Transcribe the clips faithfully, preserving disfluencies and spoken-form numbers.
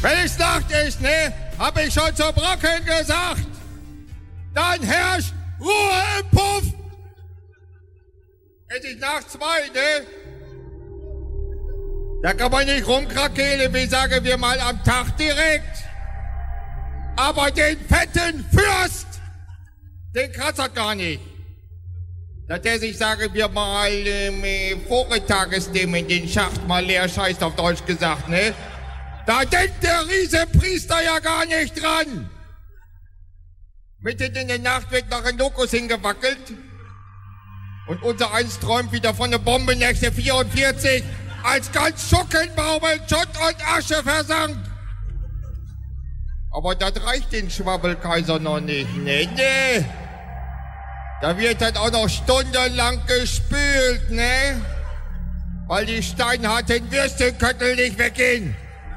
Wenn es Nacht ist, ne, hab ich schon zu Brocken gesagt. Dann herrscht Ruhe im Puff. Es ist nach zwei, ne? Da kann man nicht rumkrakehlen, wie sagen wir mal am Tag direkt. Aber den fetten Fürst, den kratzt gar nicht. Dass der sich, sagen wir mal, ähm, vormittagsdem in den Schacht mal leer scheißt, auf Deutsch gesagt, ne? Da denkt der Riesenpriester ja gar nicht dran. Mitten in der Nacht wird nach einem Lokus hingewackelt. Und unser eins träumt wieder von der Bombe nächste vierundvierzig, als ganz Schuckenbaum in Schutt und Asche versank. Aber das reicht den Schwabbelkaiser noch nicht, ne, ne? Da wird halt auch noch stundenlang gespült, ne? Weil die steinharten Würstchenköttel nicht weggehen.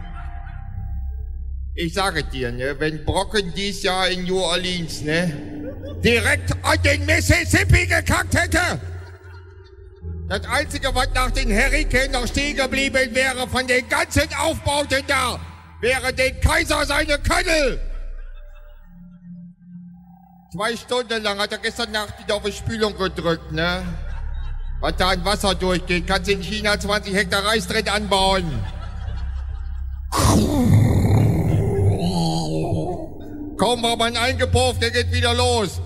Ich sage dir, ne, wenn Brocken dies Jahr in New Orleans, ne, direkt an den Mississippi gekackt hätte. Das Einzige, was nach den Hurrikanen noch stehen geblieben wäre von den ganzen Aufbauten da, wäre den Kaiser seine Köttel. Zwei Stunden lang hat er gestern Nacht wieder auf die Spülung gedrückt, ne? Was da an Wasser durchgeht, kannst in China zwanzig Hektar Reis drin anbauen. Kaum war man eingepufft, der geht wieder los.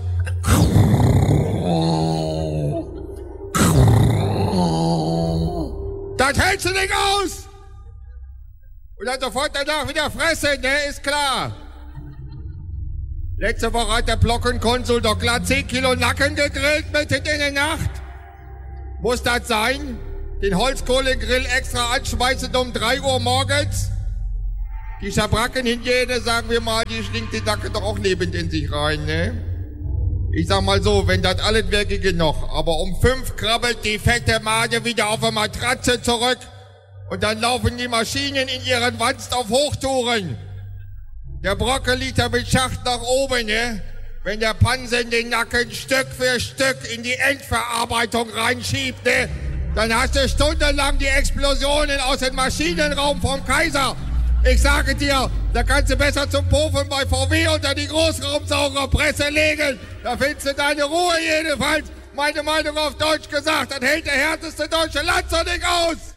Das hältst du nicht aus! Und dann sofort danach wieder fressen, ne, ist klar. Letzte Woche hat der Blockenkonsul doch glatt zehn Kilo Nacken gegrillt mitten in der Nacht. Muss das sein? Den Holzkohlegrill extra anschmeißen um drei Uhr morgens? Die Schabrackenhygiene, sagen wir mal, die schlingt die Nacken doch auch lebend in sich rein, ne? Ich sag mal so, wenn das alles wäre, ginge noch. Aber um fünf krabbelt die fette Made wieder auf der Matratze zurück und dann laufen die Maschinen in ihren Wanst auf Hochtouren. Der Brocken liegt ja mit Schacht nach oben, ne? Wenn der Pansen den Nacken Stück für Stück in die Endverarbeitung reinschiebt, ne? Dann hast du stundenlang die Explosionen aus dem Maschinenraum vom Kaiser. Ich sage dir, da kannst du besser zum Puffen bei V W unter die Großraumsaugerpresse legen. Da findest du deine Ruhe jedenfalls. Meine Meinung auf Deutsch gesagt, das hält der härteste deutsche Lanzer nicht aus.